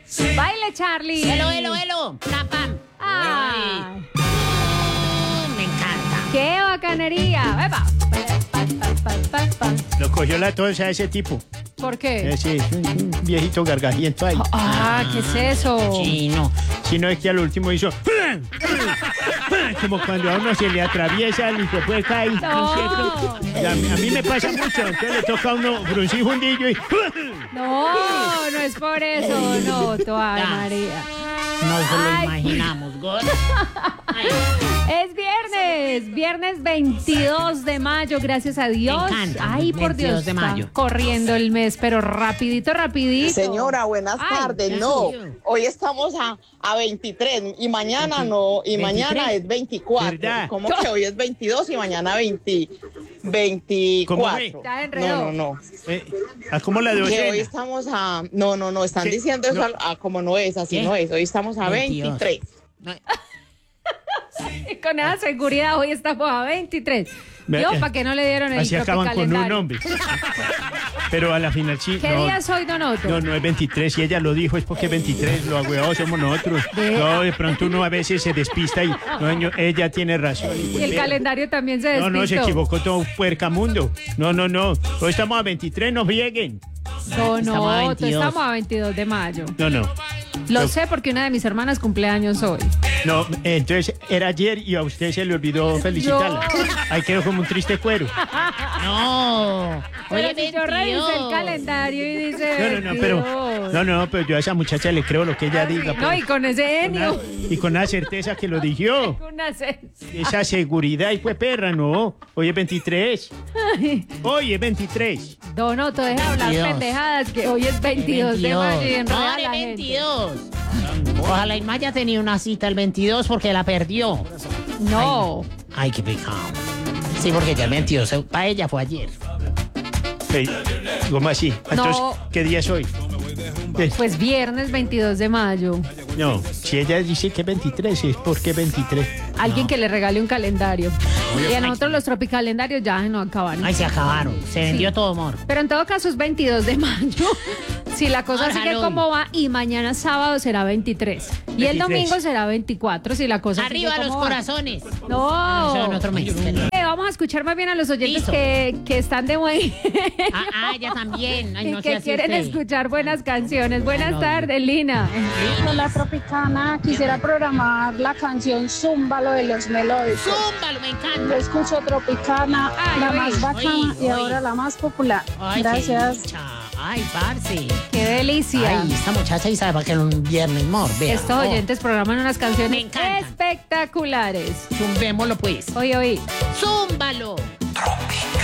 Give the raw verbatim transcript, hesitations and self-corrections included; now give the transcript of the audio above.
Baile, Charlie. Hello, hello, hello. Pam, pam. Ah, Uh, me encanta. ¡Qué bacanería! ¡Epa! Lo cogió la tos a ese tipo. ¿Por qué? Ese es un, un viejito gargajiento ahí. Ah, ¿qué es eso? Chino. Si no es que al último hizo... Como cuando a uno se le atraviesa el hijo de puerca ahí. No. ¿No es cierto? A, mí- a mí me pasa mucho. Entonces le toca a uno fruncir fundillo y... No, no es por eso, no, toda María. No se lo Ay. imaginamos, God. Ay, Es viernes, viernes veintidós de mayo, gracias a Dios. Me encanta, Ay, por veintidós Dios, de está mayo. corriendo el mes, pero rapidito, rapidito. Señora, buenas Ay, tardes. ya No, subió. hoy estamos a, a veintitrés y mañana no, y mañana es veinticuatro. ¿Verdad? ¿Cómo que hoy es veintidós y mañana veinte, veinticuatro? Ya enredó. No, no, no. Eh, ¿a cómo la de Que hoy docena? estamos a... No, no, no, están Sí, diciendo eso no. a, a como no es, así ¿Qué? no es. Hoy estamos a veintidós. veintitrés. no, Con esa seguridad, hoy estamos a veintitrés. Ve- Yo, ¿para qué no le dieron el Así acaban con un tropicalendario? nombre. Pero a la final sí. ¿Qué no, día es hoy, Don Otto? No, no es veintitrés. Si ella lo dijo es porque es veintitrés. Los agüeados somos nosotros. De- No, de pronto uno a veces se despista y no, yo- ella tiene razón. Y el calendario también se No, despistó. no, se equivocó todo puercamundo. No, no, no. Hoy estamos a veintitrés, no frieguen. Don Estamos a Otto, veintidós. estamos a veintidós de mayo. No, no. Lo No. sé porque una de mis hermanas cumple años hoy. No, entonces era ayer y a usted se le olvidó felicitarla. No. Ahí quedó como un triste cuero. no. Hoy Pero es si yo revisé el veintidós. calendario y dice No, no, no, pero, veintidós. no, no, pero yo a esa muchacha le creo lo que ella diga. No, pues. y con ese Con la- genio. y con la certeza que lo dijo. Una se- Esa seguridad, y fue perra, no. Hoy es veintitrés. Hoy es veintitrés. Don Otto, deja de hablar veintidós. pendejadas, que hoy es veintidós de mayo y enreda Ahora a es la gente. veintidós. Ojalá Irma haya tenido una cita el veintidós porque la perdió. No. Ay, qué pecado. Sí, porque ya el veintidós, para ella fue ayer. Ey, ¿cómo así? Entonces, No. ¿qué día es hoy? Eh, Pues viernes veintidós de mayo. No, si ella dice que veintitrés, es porque veintitrés. Alguien que le regale un calendario. Y a nosotros los tropicalendarios ya no acaban. Ay, se acabaron. Se vendió Sí. todo, amor. Pero en todo caso es veintidós de mayo. Si la cosa Ahora, sigue no. como va, y mañana sábado será veintitrés. Y el veintitrés. domingo será veinticuatro, si la cosa Arriba sigue los como va. corazones. No. Eso en otro mes. perdón. Eh, vamos a escuchar más bien a los oyentes Listo. que, que están de buen... Ah, ah, ya también. Ay, y no que sea así quieren usted. escuchar buenas canciones. Buenas no. tardes, Lina. Hola Tropicana, quisiera programar la canción Zúmbalo de los Melódicos. Zúmbalo, me Yo encanta. escucho Tropicana, Ay, la oí, más bacana oí, y oí. ahora la más popular. Ay, qué Gracias. dicha. Ay, parce. Qué delicia. Ay, esta muchacha y sabe para que era un viernes, amor. Vea. Estos Oh, oyentes programan unas Me canciones encantan. espectaculares. Zumbémoslo, pues. Oye, oye. Zúmbalo.